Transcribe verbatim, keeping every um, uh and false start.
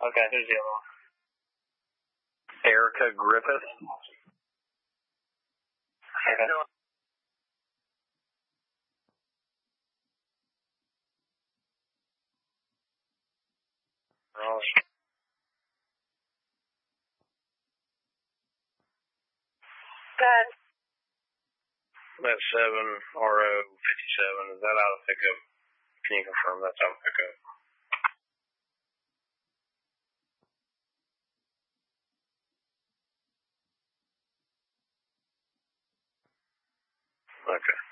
Okay, who's the other one? Erica Griffith. Okay. Ross. Good. That's seven R O fifty-seven. Is that out of pickup? Can you confirm that's out of pickup? Okay.